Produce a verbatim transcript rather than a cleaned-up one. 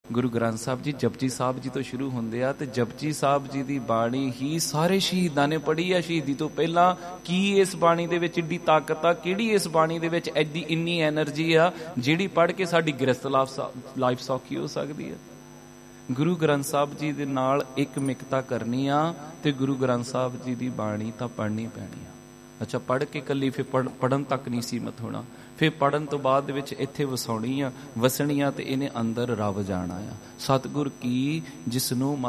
ਗੁਰੂ ਗ੍ਰੰਥ ਸਾਹਿਬ ਜੀ ਜਪਜੀ ਸਾਹਿਬ ਜੀ ਤੋਂ ਸ਼ੁਰੂ ਹੁੰਦੇ ਆ, ਤੇ ਜਪਜੀ ਸਾਹਿਬ ਜੀ ਦੀ ਬਾਣੀ ਹੀ ਸਾਰੇ ਸ਼ਹੀਦਾਂ ਨੇ ਪੜ੍ਹੀ ਆ। ਸ਼ਹੀਦੀ ਤੋਂ ਪਹਿਲਾਂ ਕੀ ਇਸ ਬਾਣੀ ਦੇ ਵਿੱਚ ਏਡੀ ਤਾਕਤ ਆ, ਕਿਹੜੀ ਇਸ ਬਾਣੀ ਦੇ ਵਿੱਚ ਐਡੀ ਇੰਨੀ ਐਨਰਜੀ ਆ ਜਿਹੜੀ ਪੜ੍ਹ ਕੇ ਸਾਡੀ ਗ੍ਰਸਤ ਲਾਈਫ ਸੌਖੀ ਹੋ ਸਕਦੀ ਆ। ਗੁਰੂ ਗ੍ਰੰਥ ਸਾਹਿਬ ਜੀ ਦੇ ਨਾਲ ਇੱਕ ਮਿਕਤਾ ਕਰਨੀ ਆ ਤੇ ਗੁਰੂ ਗ੍ਰੰਥ ਸਾਹਿਬ ਜੀ ਦੀ ਬਾਣੀ ਤਾਂ ਪੜ੍ਹਨੀ ਪੈਣੀ ਆ। ਅੱਛਾ, ਪੜ੍ਹ ਕੇ ਇਕੱਲੀ ਫਿਰ ਪੜ੍ਹ ਪੜ੍ਹਨ ਤੱਕ ਨਹੀਂ ਸੀਮਤ ਹੋਣਾ, ਫਿਰ ਪੜ੍ਹਨ ਤੋਂ ਬਾਅਦ ਦੇ ਵਿੱਚ ਇੱਥੇ ਵਸਾਉਣੀ ਆ ਵਸਣੀ ਆ ਤੇ ਇਹਨੇ ਅੰਦਰ ਰਵ ਜਾਣਾ ਆ। ਸਤਿਗੁਰ ਕੀ ਜਿਸ ਨੂੰ